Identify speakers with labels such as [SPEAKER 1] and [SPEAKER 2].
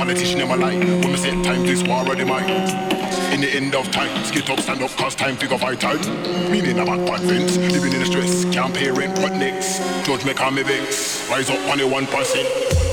[SPEAKER 1] politician in my life. When we set time, this war of the mind. In the end of time, get up, stand up, cause time to go vital. Meaning I'm at bad fence, living in the stress, can't pay rent, but next. Judge me call me vex, rise up on the 1%.